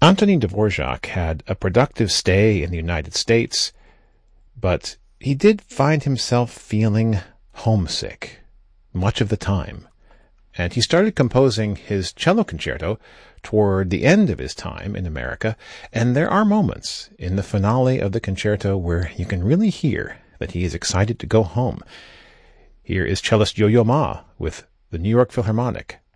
Antonin Dvorak had a productive stay in the United States, but he did find himself feeling homesick much of the time, and he started composing his cello concerto toward the end of his time in America, and there are moments in the finale of the concerto where you can really hear that he is excited to go home. Here is cellist Yo-Yo Ma with the New York Philharmonic